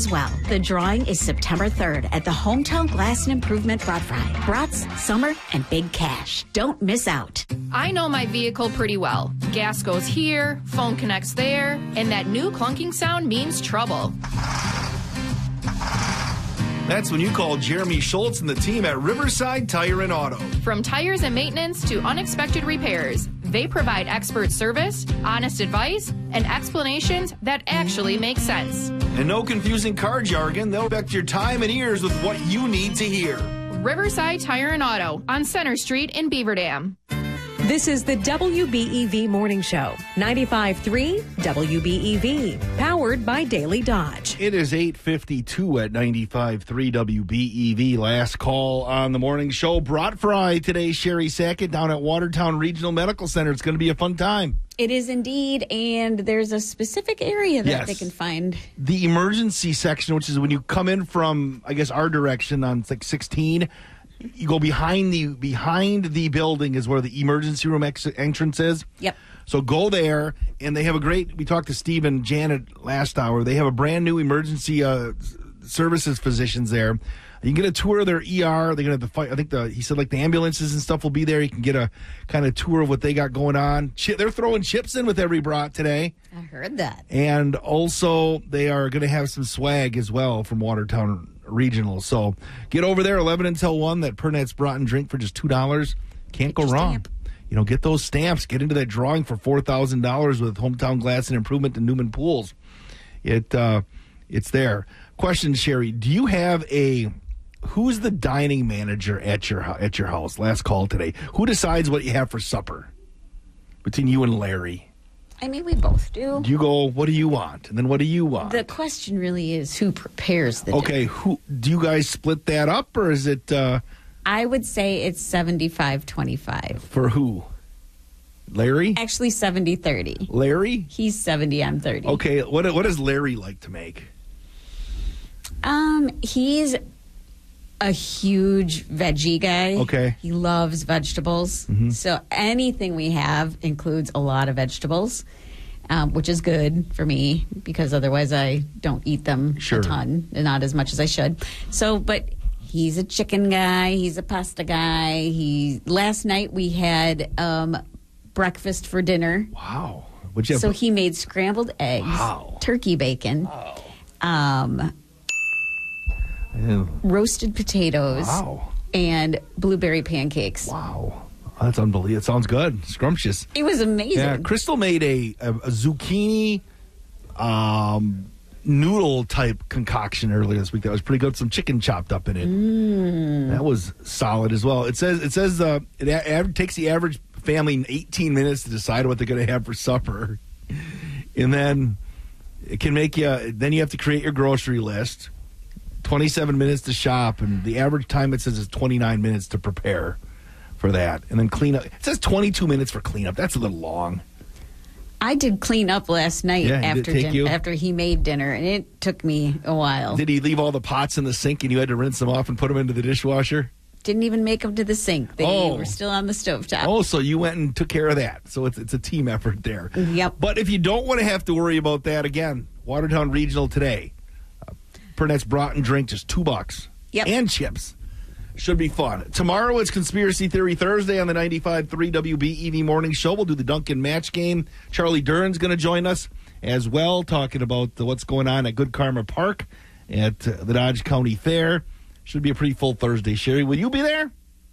as well. The drawing is September 3rd at the Hometown Glass and Improvement Brat Fry. Brats, summer, and big cash. Don't miss out. I know my vehicle pretty well. Gas goes here, phone connects there, and that new clunking sound means trouble. That's when you call Jeremy Schultz and the team at Riverside Tire and Auto. From tires and maintenance to unexpected repairs, they provide expert service, honest advice, and explanations that actually make sense. And no confusing car jargon. They'll affect your time and ears with what you need to hear. Riverside Tire and Auto on Center Street in Beaver Dam. This is the WBEV Morning Show, 95.3 WBEV, powered by Daily Dodge. It is 8:52 at 95.3 WBEV. Last call on the morning show. Brat Fry today, Sherry Sackett, down at Watertown Regional Medical Center. It's going to be a fun time. It is indeed, and there's a specific area that Yes. they can find. The emergency section, which is when you come in from, I guess, our direction on 16, you go behind the building is where the emergency room entrance is. Yep. So go there, and they have we talked to Steve and Janet last hour. They have a brand new emergency services physicians there. You can get a tour of their ER. They're going to have he said the ambulances and stuff will be there. You can get a kind of tour of what they got going on. They're throwing chips in with every brat today. I heard that. And also they are going to have some swag as well from Watertown Regional. So get over there 11 until 1. That Pernet's Brat and Drink for just $2. Can't go wrong. Stamp. Get those stamps. Get into that drawing for $4,000 with Hometown Glass and Improvement and Newman Pools. It's there. Question, Sherry, do you have who's the dining manager at your house? Last call today. Who decides what you have for supper between you and Larry? I mean, we both do. Do you go, what do you want? And then what do you want? The question really is who prepares the Okay, dinner. Do you guys split that up, or is it... I would say it's 75-25. For who? Larry? Actually, 70-30. Larry? He's 70, I'm 30. Okay, what does Larry like to make? He's a huge veggie guy. Okay. He loves vegetables. Mm-hmm. So anything we have includes a lot of vegetables, which is good for me because otherwise I don't eat them Sure. a ton, and not as much as I should. So, but he's a chicken guy. He's a pasta guy. Last night we had breakfast for dinner. Wow. What'd you have? So he made scrambled eggs, Wow. turkey bacon, Ew. roasted potatoes, Wow. and blueberry pancakes. Wow. That's unbelievable. It sounds good. Scrumptious. It was amazing. Yeah, Crystal made a zucchini noodle type concoction earlier this week. That was pretty good. Some chicken chopped up in it. That was solid as well. It says it takes the average family 18 minutes to decide what they're going to have for supper, and then it can make you. Then you have to create your grocery list. 27 minutes to shop, and the average time it says is 29 minutes to prepare for that, and then clean up. It says 22 minutes for cleanup. That's a little long. I did clean up last night Did it take you? after he made dinner, and it took me a while. Did he leave all the pots in the sink and you had to rinse them off and put them into the dishwasher? Didn't even make them to the sink. They were still on the stovetop. Oh, so you went and took care of that. So it's a team effort there. Yep. But if you don't want to have to worry about that, again, Watertown Regional today. Pernet's Brat and Drink, just $2. Yep. And chips. Should be fun. Tomorrow it's Conspiracy Theory Thursday on the 95.3 WBEV Morning Show. We'll do the Duncan match game. Charlie Dern's going to join us as well, talking about what's going on at Good Karma Park at the Dodge County Fair. Should be a pretty full Thursday. Sherry, will you be there?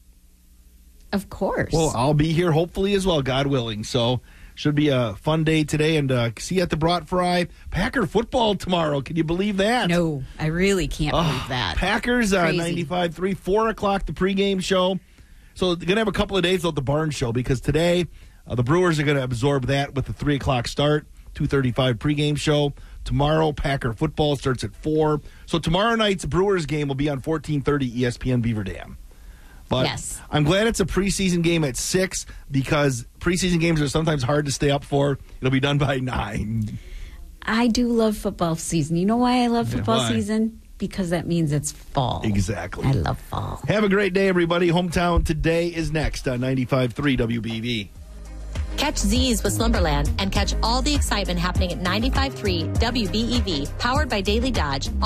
Of course. Well, I'll be here hopefully as well, God willing. So should be a fun day today. And see you at the Brat Fry. Packer football tomorrow. Can you believe that? No, I really can't believe that. Packers, Crazy. 95.3, 4 o'clock, the pregame show. So they're going to have a couple of days at the barn show because today the Brewers are going to absorb that with the 3 o'clock start, 2:35 pregame show. Tomorrow, Packer football starts at 4. So tomorrow night's Brewers game will be on 14:30 ESPN Beaver Dam. But yes. I'm glad it's a preseason game at 6 because preseason games are sometimes hard to stay up for. It'll be done by 9. I do love football season. You know why I love football why? season? Because that means it's fall. Exactly. I love fall. Have a great day, everybody. Hometown Today is next on 95.3 WBV. Catch Z's with Slumberland and catch all the excitement happening at 95.3 WBEV, powered by Daily Dodge.